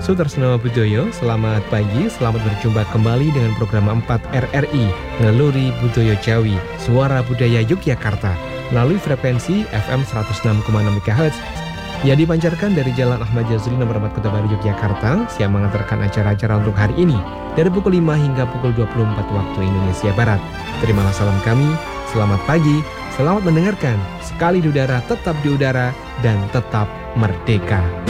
Sutresno Budoyo, selamat pagi, selamat berjumpa kembali dengan program 4 RRI, Ngeluri Budoyo Jawi, Suara Budaya Yogyakarta, melalui frekuensi FM 106,6 MHz, yang dipancarkan dari Jalan Ahmad Yazuli nomor 4 Kota Baru Yogyakarta, siap mengantarkan acara-acara untuk hari ini, dari pukul 5 hingga pukul 24 waktu Indonesia Barat. Terimalah salam kami, selamat pagi, selamat mendengarkan, sekali di udara, tetap di udara, dan tetap merdeka.